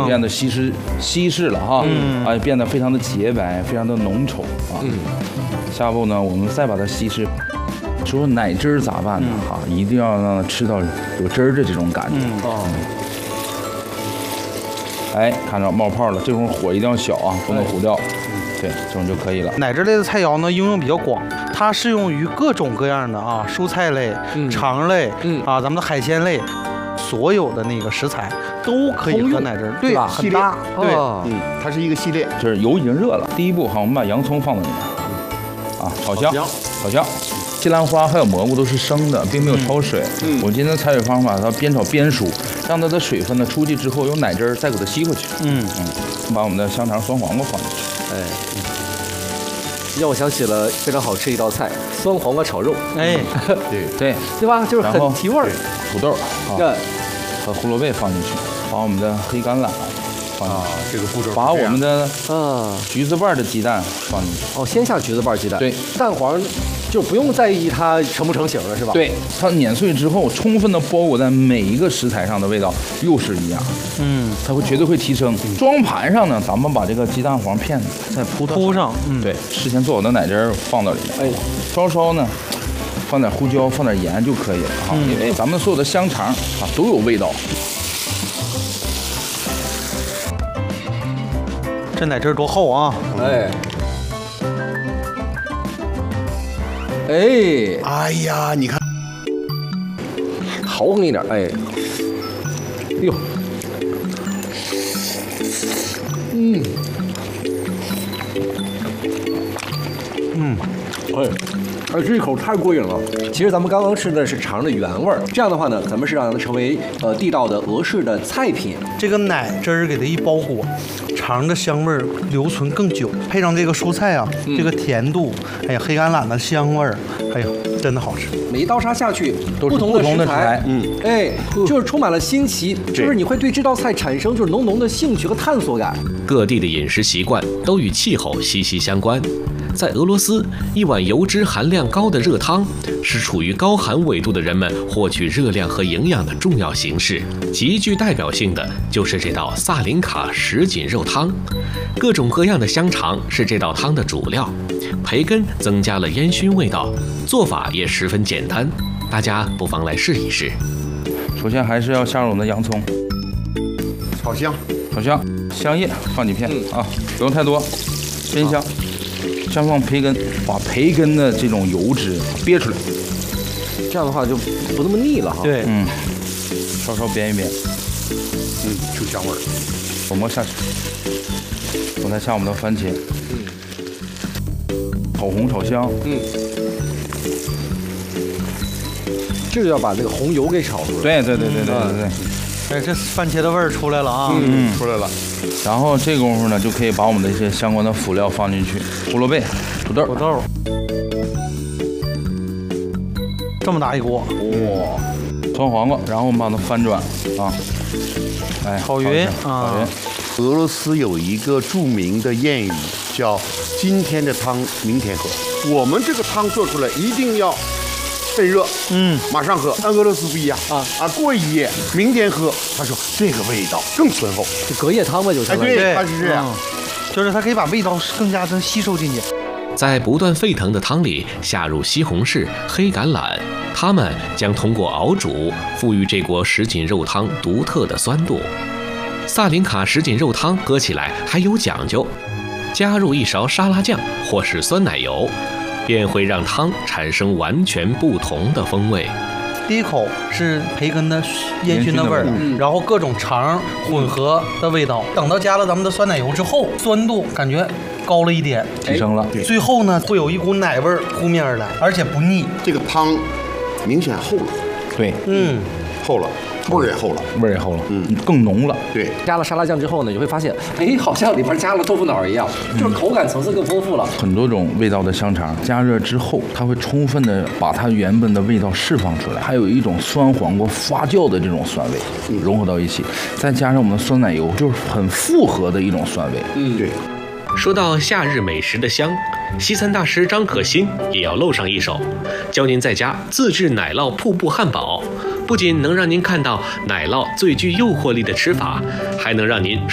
变得稀释了哈，变得非常的洁白，非常的浓稠啊。下步呢，我们再把它稀释。说奶汁儿咋办呢？一定要让它吃到有汁儿的这种感觉。看着冒泡了，这种火一定要小啊，不能糊掉。对，这种就可以了。 奶汁类的菜肴呢，应用比较广，它适用于各种各样的蔬菜类、肠类咱们的海鲜类，所有的那个食材都可以喝奶汁，对吧？很搭，对， 它是一个系列。 就是油已经热了，第一步我们把洋葱放到里面，炒香。西兰花还有蘑菇都是生的，并没有焯水。我今天的采水方法，它边炒边熟，让它的水分呢出去之后，有奶汁再给它吸回去。把我们的香肠、酸黄瓜放进去。让我想起了非常好吃一道菜——酸黄瓜炒肉。 对吧？就是很提味儿。 土豆和胡萝卜放进去，把我们的黑橄榄放进去。 这个步骤。 把我们的橘子瓣的鸡蛋放进去。 先下橘子瓣鸡蛋。 对， 蛋黄。就不用在意它成不成型了，是吧？ 对，它碾碎之后，充分的包裹在每一个食材上的味道又是一样。它绝对会提升。装盘上呢，咱们把这个鸡蛋黄片再铺上。对，事先做好的奶汁放到里面。稍稍呢，放点胡椒，放点盐就可以了啊。因为咱们所有的香肠都有味道。 这奶汁多厚啊！ 哎呀，你看， 豪横一点，哟，这一口太过瘾了。其实咱们刚刚吃的是肠的原味儿，这样的话呢，咱们是让它成为地道的俄式的菜品。 这个奶汁儿给它一包裹，肠的香味儿留存更久，配上这个蔬菜这个甜度，黑橄榄的香味儿，真的好吃。 每一刀叉下去， 都是不同的食材，就是充满了新奇，就是你会对这道菜产生就是浓浓的兴趣和探索感。 各地的饮食习惯都与气候息息相关。在俄罗斯，一碗油脂含量高的热汤是处于高寒纬度的人们获取热量和营养的重要形式。极具代表性的就是这道萨林卡什锦肉汤，各种各样的香肠是这道汤的主料，培根增加了烟熏味道，做法也十分简单，大家不妨来试一试。 首先还是要下入我们的洋葱， 炒香， 香叶放几片不用太多，煸香。先放培根，把培根的这种油脂憋出来， 这样的话就不那么腻了哈。 对， 稍稍煸一煸， 出香味儿。 我们下去，我再下我们的番茄，炒红炒香， 这个要把那个红油给炒出来。对。 这番茄的味儿出来了啊， 出来了。 然后这功夫呢，就可以把我们的一些相关的辅料放进去，胡萝卜、土豆， 这么大一锅， 酸黄瓜，然后我们把它翻转炒匀。 俄罗斯有一个著名的谚语叫“今天的汤，明天喝”。我们这个汤做出来一定要趁热，马上喝。俄罗斯不一样过一夜，明天喝。他说这个味道更醇厚， 就隔夜汤嘛，就是对，它是这样， 就是它可以把味道更加的吸收进去。 在不断沸腾的汤里下入西红柿、黑橄榄，它们将通过熬煮，赋予这锅什锦肉汤独特的酸度。萨林卡什锦肉汤喝起来还有讲究，加入一勺沙拉酱或是酸奶油，便会让汤产生完全不同的风味。 第一口是培根的烟熏的味儿，然后各种肠混合的味道。等到加了咱们的酸奶油之后，酸度感觉高了一点， 提升了。 最后呢，会有一股奶味扑面而来，而且不腻。 这个汤明显厚了， 对， 厚了。味儿也厚了， 更浓了。 对， 加了沙拉酱之后呢，你会发现，好像里边加了豆腐脑一样，就是口感层次更丰富了。 很多种味道的香肠加热之后，它会充分的把它原本的味道释放出来，还有一种酸黄瓜发酵的这种酸味融合到一起，再加上我们的酸奶油，就是很复合的一种酸味。 对。 说到夏日美食的香，西餐大师张可欣也要露上一手，教您在家自制奶酪瀑布汉堡。不仅能让您看到奶酪最具诱惑力的吃法，还能让您